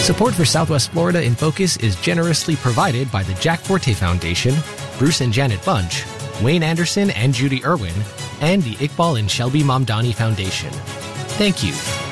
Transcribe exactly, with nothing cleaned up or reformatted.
Support for Southwest Florida in Focus is generously provided by the Jack Forte Foundation, Bruce and Janet Bunch, Wayne Anderson and Judy Irwin, and the Iqbal and Shelby Mamdani Foundation. Thank you.